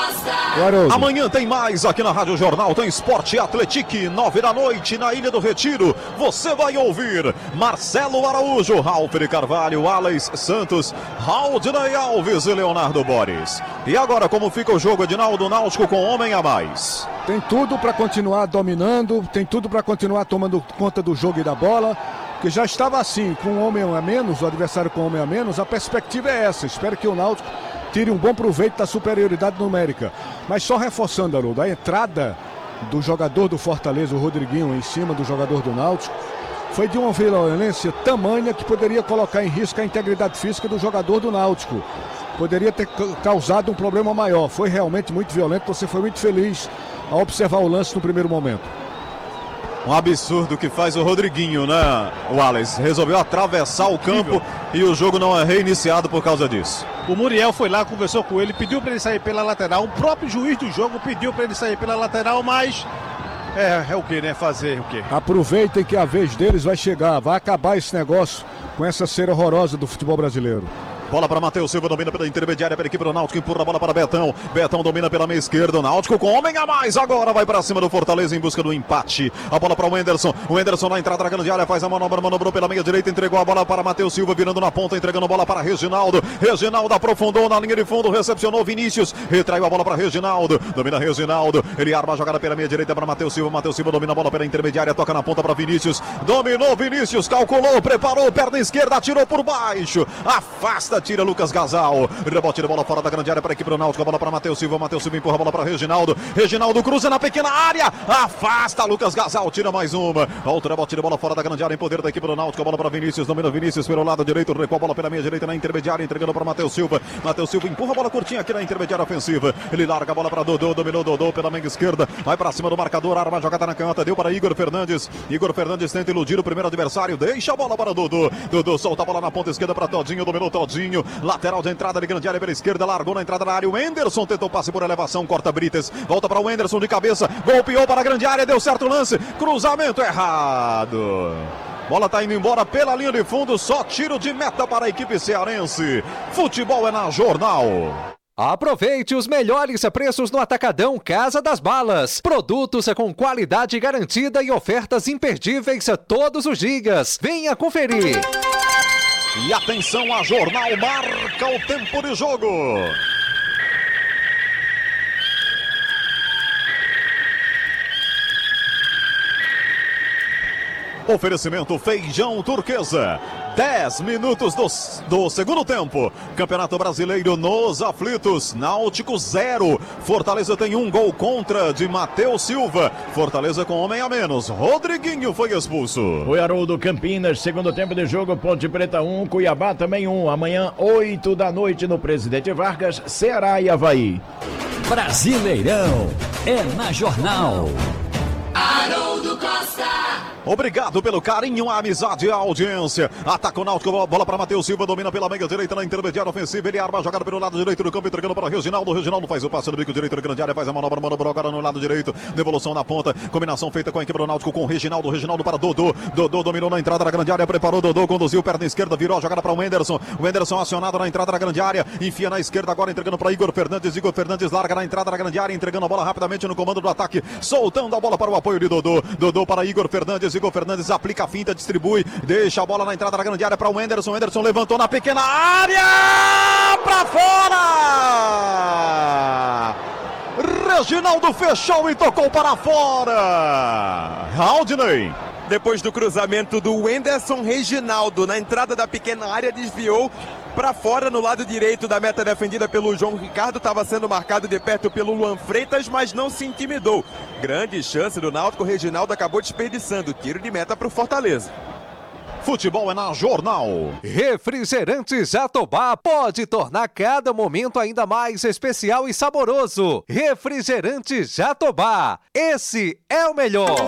Haroldo. Amanhã tem mais aqui na Rádio Jornal, tem Esporte Atletique, 9 da noite na Ilha do Retiro. Você vai ouvir Marcelo Araújo, Ralf de Carvalho, Alex Santos, Raudinei Alves e Leonardo Boris. E agora, como fica o jogo, Edinaldo? Náutico com homem a mais. Tem tudo para continuar dominando, tem tudo para continuar tomando conta do jogo e da bola, que já estava assim, com um homem a menos, o adversário com um homem a menos. A perspectiva é essa. Espero que o Náutico tire um bom proveito da superioridade numérica. Mas só reforçando, Haroldo, a entrada do jogador do Fortaleza, o Rodriguinho, em cima do jogador do Náutico, foi de uma violência tamanha que poderia colocar em risco a integridade física do jogador do Náutico. Poderia ter causado um problema maior. Foi realmente muito violento. Você foi muito feliz ao observar o lance no primeiro momento. Um absurdo que faz o Rodriguinho, né, o Alex? Resolveu atravessar o campo e o jogo não é reiniciado por causa disso. O Muriel foi lá, conversou com ele, pediu para ele sair pela lateral. O próprio juiz do jogo pediu para ele sair pela lateral, mas é o que, né? Fazer o quê? Aproveitem que a vez deles vai chegar. Vai acabar esse negócio com essa cera horrorosa do futebol brasileiro. Bola para Matheus Silva, domina pela intermediária, pela equipe do Náutico, empurra a bola para Betão. Betão domina pela meia esquerda, o Náutico com homem a mais, agora vai para cima do Fortaleza em busca do empate. A bola para o Wenderson, na entrada da grande área, faz a manobra, manobrou pela meia direita, entregou a bola para Matheus Silva, virando na ponta, entregando a bola para Reginaldo. Reginaldo aprofundou na linha de fundo, recepcionou Vinícius, retraiu a bola para Reginaldo, domina Reginaldo, ele arma a jogada pela meia direita para Matheus Silva domina a bola pela intermediária, toca na ponta para Vinícius, dominou Vinícius, calculou, preparou, perna esquerda, atirou por baixo, afasta, tira Lucas Gazal. Rebote de bola fora da grande área para a equipe do Náutico. A bola para Matheus Silva empurra a bola para Reginaldo. Reginaldo cruza na pequena área. Afasta Lucas Gazal. Tira mais uma. Outro rebote de bola fora da grande área em poder da equipe do Náutico. A bola para Vinícius. Domina Vinícius pelo lado direito. Recua a bola pela meia direita na intermediária. Entregando para Matheus Silva. Matheus Silva empurra a bola curtinha aqui na intermediária ofensiva. Ele larga a bola para Dodô. Dominou Dodô pela meia esquerda. Vai para cima do marcador. Arma a jogada na canhota. Deu para Igor Fernandes. Igor Fernandes tenta iludir o primeiro adversário. Deixa a bola para Dodô. Dodô solta a bola na ponta esquerda para Todinho. Dominou Todinho. Lateral de entrada de grande área pela esquerda, largou na entrada da área, o Wenderson tentou passe por elevação, corta Brites, volta para o Wenderson de cabeça, golpeou para a grande área, deu certo o lance, cruzamento errado. Bola tá indo embora pela linha de fundo, só tiro de meta para a equipe cearense. Futebol é na Jornal. Aproveite os melhores preços no Atacadão Casa das Balas. Produtos com qualidade garantida e ofertas imperdíveis todos os dias. Venha conferir. E atenção, a Jornal marca o tempo de jogo. Oferecimento Feijão Turquesa. 10 minutos do segundo tempo. Campeonato Brasileiro nos aflitos. Náutico 0. Fortaleza tem um gol contra de Matheus Silva. Fortaleza com homem a menos. Rodriguinho foi expulso. O Haroldo Campinas, segundo tempo de jogo, Ponte Preta 1, Cuiabá também 1. Amanhã, 8 da noite no Presidente Vargas, Ceará e Avaí. Brasileirão é na Jornal. Haroldo Costa. Obrigado pelo carinho, a amizade e a audiência. Ataca o Náutico, bola para Matheus Silva, domina pela meia direita na intermediária ofensiva. Ele arma a jogada pelo lado direito do campo, entregando para Reginaldo. Reginaldo faz o passe no bico direito da grande área, faz a manobra agora no lado direito. Devolução na ponta, combinação feita com a equipe do Náutico com o Reginaldo. Reginaldo para Dodô. Dodô dominou na entrada da grande área, preparou Dodô, conduziu perna esquerda, virou a jogada para o Wenderson. O Wenderson acionado na entrada da grande área, enfia na esquerda agora, entregando para Igor Fernandes. Igor Fernandes larga na entrada da grande área, entregando a bola rapidamente no comando do ataque, soltando a bola para o apoio de Dodô. Dodô para Igor Fernandes. Igor Fernandes aplica a finta, distribui, deixa a bola na entrada da grande área para o Wenderson. Wenderson levantou na pequena área, para fora. Reginaldo fechou e tocou para fora. Raudinei. Depois do cruzamento do Wenderson, Reginaldo na entrada da pequena área desviou para fora no lado direito da meta defendida pelo João Ricardo. Estava sendo marcado de perto pelo Luan Freitas, mas não se intimidou. Grande chance do Náutico, Reginaldo acabou desperdiçando. Tiro de meta para o Fortaleza. Futebol é na Jornal. Refrigerantes Jatobá pode tornar cada momento ainda mais especial e saboroso. Refrigerantes Jatobá, esse é o melhor.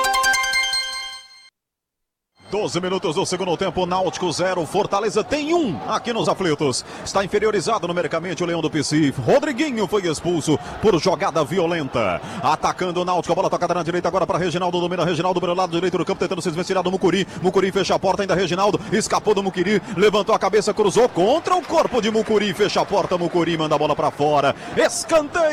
12 minutos do segundo tempo, Náutico 0, Fortaleza tem 1 aqui nos aflitos. Está inferiorizado numericamente o Leão do Pici. Rodriguinho foi expulso por jogada violenta. Atacando o Náutico, a bola tocada na direita agora para Reginaldo. Domina Reginaldo pelo lado direito do campo, tentando se desvencilhar do Mucuri. Mucuri fecha a porta, ainda Reginaldo. Escapou do Mucuri, levantou a cabeça, cruzou contra o corpo de Mucuri. Fecha a porta, Mucuri manda a bola para fora. Escanteio.